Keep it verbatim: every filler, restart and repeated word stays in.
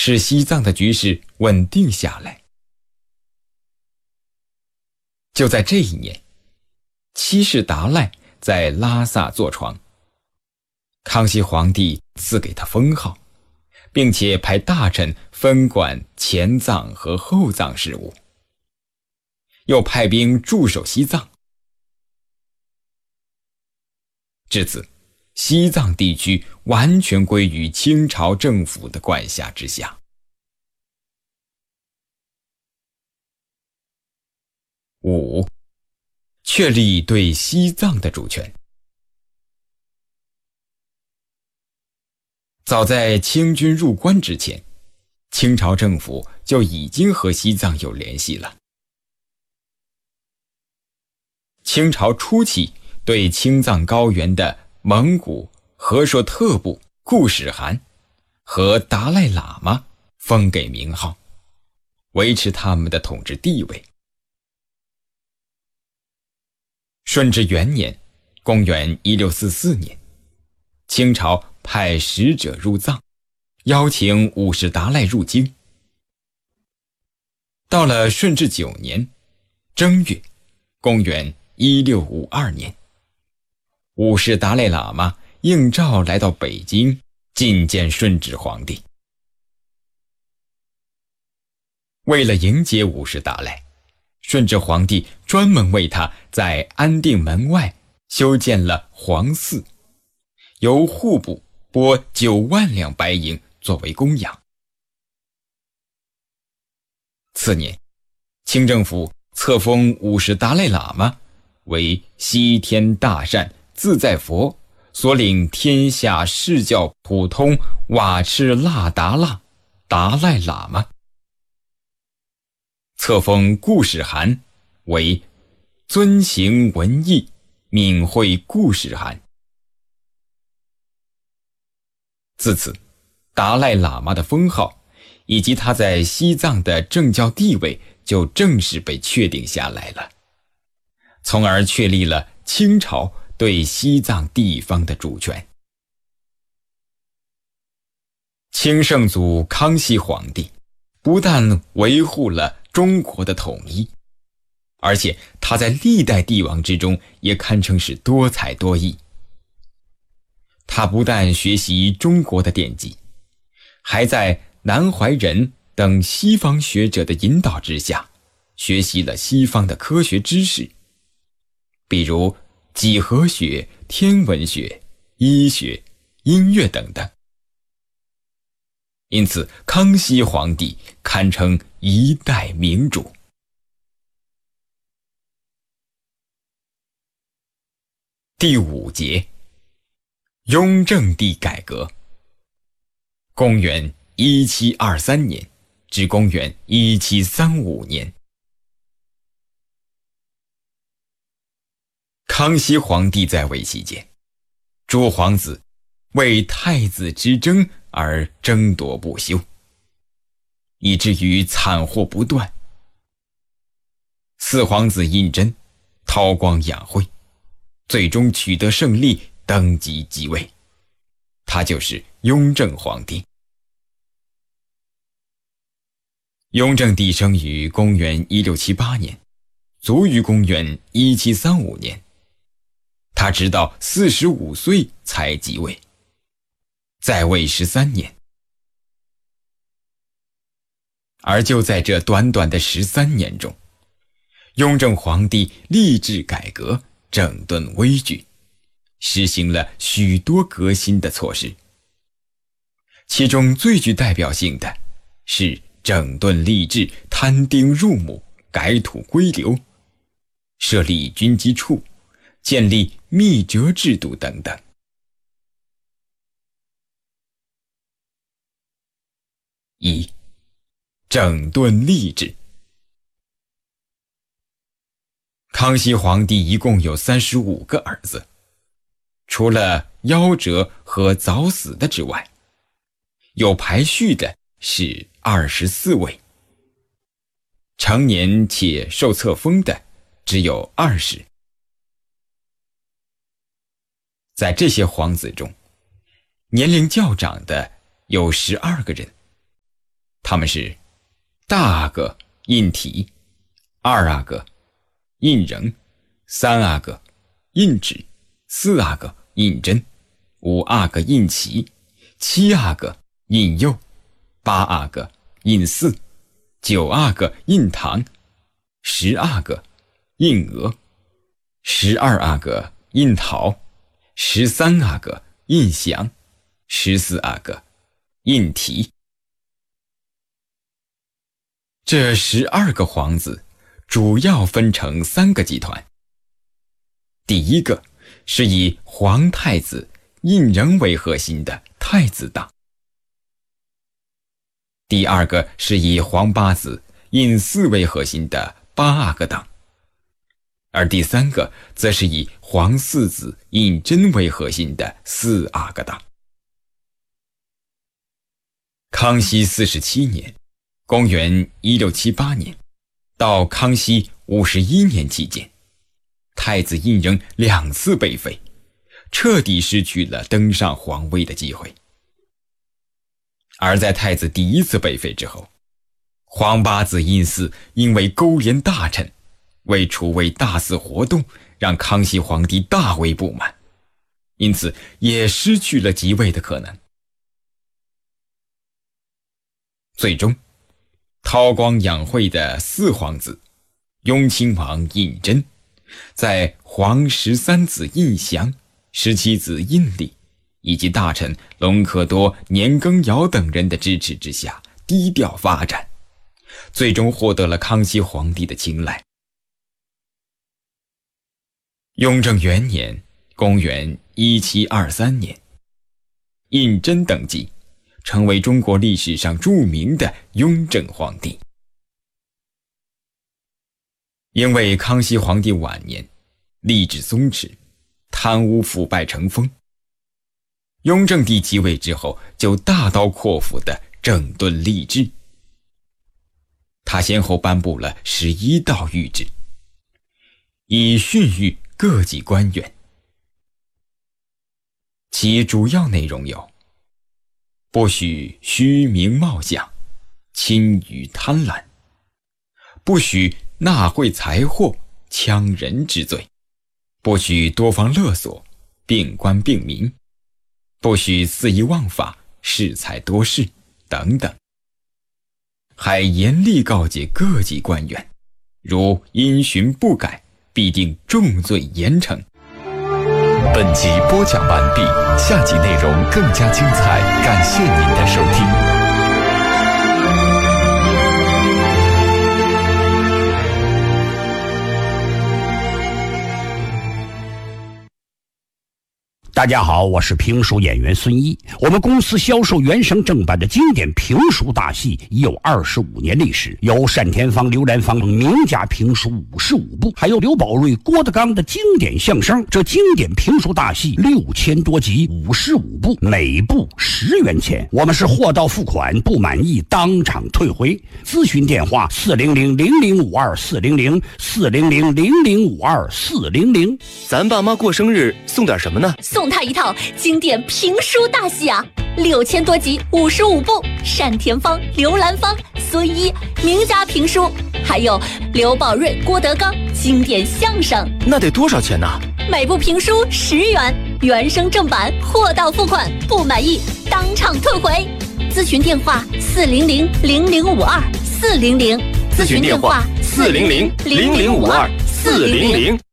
使西藏的局势稳定下来。就在这一年，七世达赖在拉萨坐床，康熙皇帝赐给他封号，并且派大臣分管前藏和后藏事务，又派兵驻守西藏。至此，西藏地区完全归于清朝政府的管辖之下。五、确立对西藏的主权。早在清军入关之前，清朝政府就已经和西藏有联系了。清朝初期对青藏高原的蒙古、和硕特部、固始汗和达赖喇嘛封给名号，维持他们的统治地位。顺治元年，公元一六四四年，清朝派使者入藏，邀请五世达赖入京。到了顺治九年正月，公元一六五二年，五世达赖喇嘛应召来到北京觐见顺治皇帝。为了迎接五世达赖，顺治皇帝专门为他在安定门外修建了皇寺，由户部拨九万两白银作为供养。次年，清政府册封五世达赖喇嘛为西天大善自在佛，所领天下释教普通瓦赤腊达腊达赖喇嘛。册封固始汗为尊行文艺敏慧固始汗。自此，达赖喇嘛的封号以及他在西藏的政教地位就正式被确定下来了，从而确立了清朝对西藏地方的主权。清圣祖康熙皇帝不但维护了中国的统一，而且他在历代帝王之中也堪称是多才多艺。他不但学习中国的典籍，还在南怀仁等西方学者的引导之下，学习了西方的科学知识，比如几何学、天文学、医学、音乐等等。因此，康熙皇帝堪称一代明主。第五节，雍正帝改革。公元一七二三年至公元一七三五年，康熙皇帝在位期间，诸皇子为太子之争而争夺不休，以至于惨祸不断。四皇子胤禛韬光养晦，最终取得胜利，登基即位，他就是雍正皇帝。雍正帝生于公元一六七八年，卒于公元一七三五年，他直到四十五岁才即位，在位十三年。而就在这短短的十三年中，雍正皇帝立志改革，整顿危局，实行了许多革新的措施。其中最具代表性的是整顿吏治，摊丁入亩，改土归流，设立军机处，建立密折制度等等。一、整顿吏治。康熙皇帝一共有三十五个儿子，除了夭折和早死的之外，有排序的是二十四位，成年且受册封的只有二十。在这些皇子中，年龄较长的有十二个人， 他们是：大阿哥印体，二阿哥印人，三阿哥印纸，四阿哥印针，五阿哥印旗，七阿哥印釉，八阿哥印四，九阿哥印堂，十阿哥印额，十二阿哥印桃，十三阿哥印祥，十四阿哥印题。这十二个皇子主要分成三个集团。第一个是以皇太子胤禛为核心的太子党，第二个是以皇八子胤祀为核心的八阿哥党，而第三个则是以皇四子胤禛为核心的四阿哥党。康熙四十七年，公元一六七八年到康熙五十一年期间，太子胤禛两次被废，彻底失去了登上皇位的机会。而在太子第一次被废之后，皇八子胤祀因为勾连大臣，为储位大肆活动，让康熙皇帝大为不满，因此也失去了即位的可能。最终，韬光养晦的四皇子雍亲王胤禛，在皇十三子胤祥、十七子胤礼以及大臣隆科多、年羹尧等人的支持之下，低调发展，最终获得了康熙皇帝的青睐。雍正元年，公元一七二三年，胤禛登基，成为中国历史上著名的雍正皇帝。因为康熙皇帝晚年吏治松弛，贪污腐败成风，雍正帝即位之后就大刀阔斧地整顿吏治。他先后颁布了十一道谕旨，以训谕各级官员，其主要内容有：不许虚名貌相，轻于贪婪，不许纳贿财货，戕人之罪，不许多方勒索，并官并民，不许肆意枉法，恃财多事等等。还严厉告诫各级官员，如因循不改，必定重罪严惩。 本集播讲完毕，下集内容更加精彩，感谢您的收听。 大家好，我是评书演员孙一。我们公司销售原声正版的经典评书大戏已有二十五年历史，有单田芳、刘兰芳等名家评书五十五部，还有刘宝瑞、郭德纲的经典相声。这经典评书大戏六千多集，五十五部，每部十元钱。我们是货到付款，不满意当场退回。咨询电话：四零零零零五二四零零四零零零零五二四零零。 咱爸妈过生日送点什么呢？ 送他一套经典评书大戏啊，六千多集，五十五部，单田芳、刘兰芳、孙一名家评书，还有刘宝瑞、郭德纲经典相声。 那得多少钱呢？ 每部评书十元，原声正版，货到付款，不满意当场退回。咨询电话：四零零零零五二四零零。 咨询电话：四零零零零五二四零零。